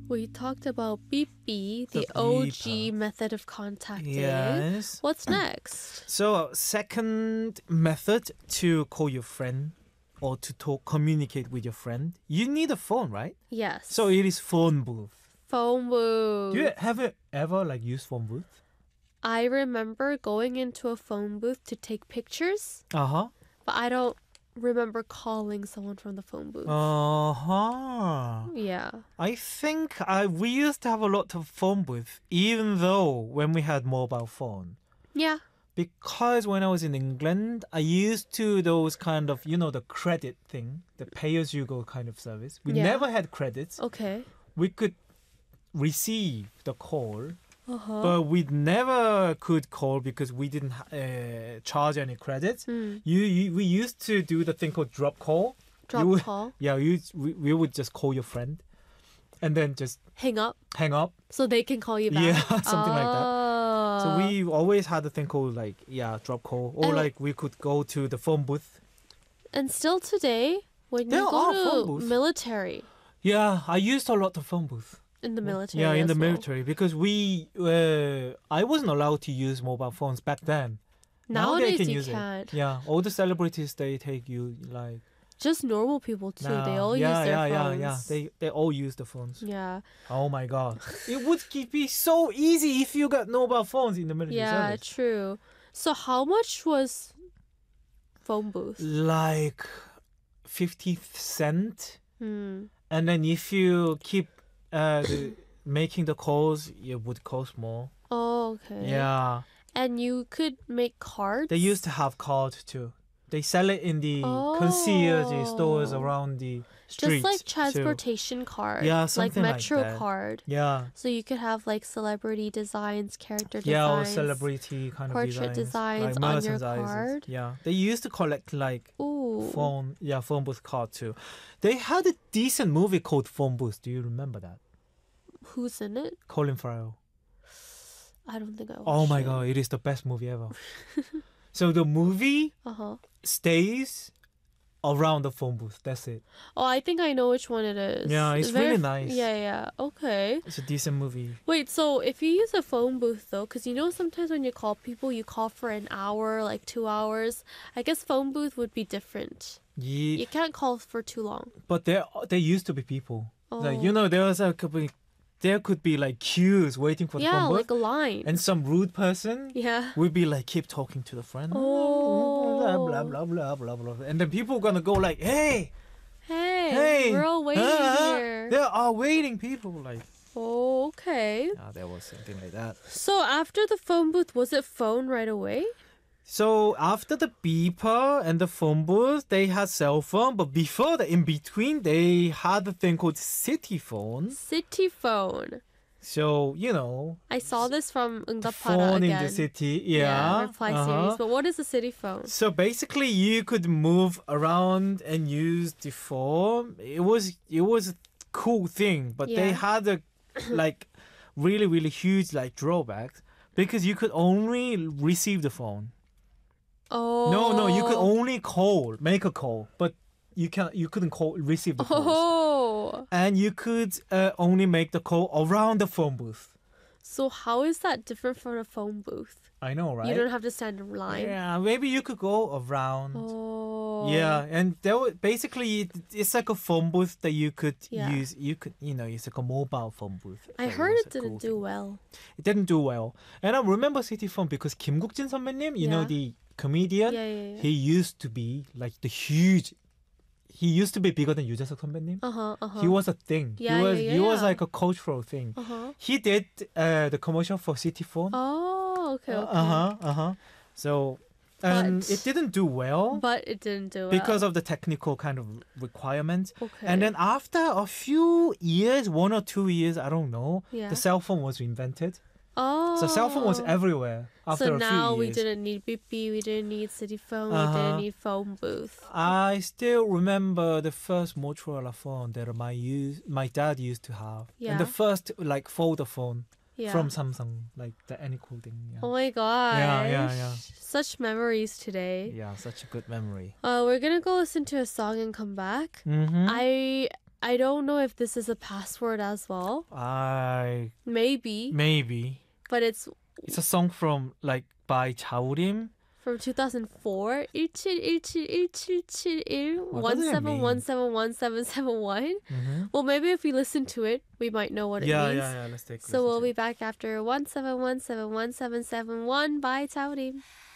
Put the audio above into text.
We talked about beepy, the The OG beeper. method of contacting. Yes. What's next? So second method to call your friend or to communicate with your friend, you need a phone, right? Yes. So it is phone booth. phone booth. Have you ever like used phone booth? I remember going into a phone booth to take pictures, Uh-huh. but I don't remember calling someone from the phone booth. Uh-huh. Yeah. I think we used to have a lot of phone booth, even though when we had mobile phone. Yeah. Because when I was in England, I used to those kind of, the credit thing, the pay-as-you-go kind of service. We Yeah. never had credits. Okay. We could receive the call, Uh-huh. but we never could call because we didn't charge any credits. Mm. We used to do the thing called drop call. Drop would- call. Yeah, we would just call your friend and then just Hang up hang up. so they can call you back. Yeah, something like that. So Ah. we always had a thing called drop call, or And- like we could go to the phone booth. And still today, when There you are go phone to booths. military, Yeah, I used a lot of phone booth. in the military Yeah, in as the well. military because I wasn't allowed to use mobile phones back then. Now they Nowadays can you use it. can't. Yeah, all the celebrities they take you like. Just normal people too. They now. all yeah, use their yeah, phones. yeah, yeah. They all use the phones. Yeah. Oh my god, it would be so easy if you got mobile phones in the military Yeah, service. true. So how much was phone booth? Like 50 cents. Hmm. And then if you keep making the calls, it would cost more. Oh, okay. Yeah. And you could make cards? They used to have cards too. They sell it in the concierge stores Oh. around the streets. Just like too. transportation card. Yeah, like something like Metro that. card. Yeah. So you could have like celebrity designs, character Yeah, or designs. celebrity kind of portrait designs, designs like on your merchandises. card. Yeah. They used to collect like Ooh. phone booth card too. They had a decent movie called Phone Booth. Do you remember that? Who's in it? Colin Farrell. I don't think I watched Oh my it. god, it is the best movie ever. So the movie Uh-huh. stays around the phone booth. That's it. Oh, I think I know which one it is. Yeah, it's very really f- nice. Yeah, yeah. Okay. It's a decent movie. Wait, so if you use a phone booth though, because sometimes when you call people, you call for an hour, like 2 hours. I guess phone booth would be different. Yeah, You can't call for too long. but there used to be people. Like Oh. there could be like queues waiting for the Yeah, phone booth, like a line. and some rude person Yeah. would be like keep talking to the friend. Oh. Blah blah blah blah blah blah, and then people gonna go like, hey, Hey, we're all waiting here. There are waiting people like. Oh, okay. Yeah, there was something like that. So after the phone booth, was it phone right away? So after the beeper and the phone booth, they had cell phone. But before that, in between, they had a thing called city phone. City phone. So I saw this from the 응답하라 phone again. in the city. Yeah. reply uh-huh. series. But what is a city phone? So basically, you could move around and use the phone. It was a cool thing, but they Yeah. had a like really really huge like drawbacks because you could only receive the phone. Oh. No, you could only make a call, but you couldn't receive the calls. Oh. And you could only make the call around the phone booth. So how is that different from a phone booth? I know, right? You don't have to stand in line. Yeah, maybe you could go around. Oh. Yeah, and basically it's like a phone booth that you could Yeah. use. It's like a mobile phone booth. I So heard was it a didn't cool do thing. well. It didn't do well, and I remember City Phone because Kim Guk-jin 선배님, you know Yeah. the comedian. Yeah, yeah, yeah. He used to be like the huge. He used to be bigger than 유재석 선배님. Uh-huh, uh-huh. He was a thing. Yeah, he was yeah. like a cultural thing. Uh-huh. He did the commercial for City Phone. Oh, okay, okay. So, and But- it didn't do well But it didn't do well. because of the technical kind of requirements. Okay. And then after a few years, 1 or 2 years, I don't know, Yeah. the cell phone was invented. Oh. So cell phone was everywhere after So a few now we years. didn't need BP, we didn't need city phone, we Uh-huh. didn't need phone booth. I still remember the first Motorola phone that my dad used to have. Yeah. And the first like folder phone Yeah. from Samsung, like the Anycool thing. Yeah. Oh my gosh. Yeah. Such memories today. Yeah, such a good memory. We're gonna go listen to a song and come back. Mm-hmm. I I don't know if this is a password as well. Maybe. Maybe. But it's It's a song from like by 자우림. from 2004. 17171771 What does that mean? 17171771. Well, maybe if we listen to it, we might know what it means. Yeah. Let's take a So we'll listen be back after 17171771 by Taurim.